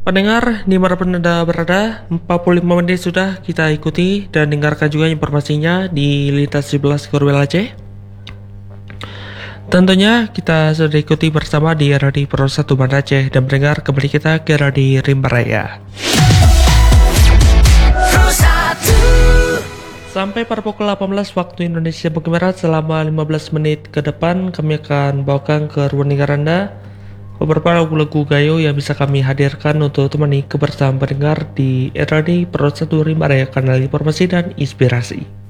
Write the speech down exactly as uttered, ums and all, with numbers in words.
Pendengar, dimanapun Anda berada, empat puluh lima menit sudah kita ikuti dan dengarkan juga informasinya di Lintas tujuh belas Gorbel Aceh. Tentunya kita sudah ikuti bersama di Radio Pro satu Banda Aceh dan mendengar kembali kita ke Radio Rimba Raya. Sampai pada pukul delapan belas waktu Indonesia bagian Barat, selama lima belas menit ke depan kami akan bawakan ke ruang dengar Anda beberapa lagu-lagu gayo yang bisa kami hadirkan untuk temani kebersamaan pendengar di R R D Pro satu Rimba Raya, kanal informasi dan inspirasi.